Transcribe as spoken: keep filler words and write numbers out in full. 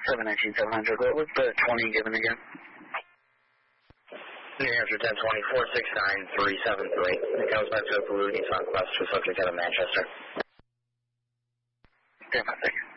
seven nineteen seven hundred. What was the twenty given again? New Hampshire ten twenty, four six nine three seven three. It comes back to a Blue Nissan Quest for subject out of Manchester. Damn, I think.